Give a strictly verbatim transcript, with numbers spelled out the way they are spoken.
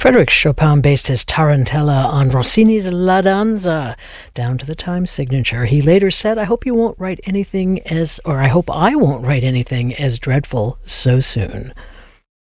Frédéric Chopin based his Tarantella on Rossini's La Danza, down to the time signature. He later said, I hope you won't write anything as, or I hope I won't write anything as dreadful so soon.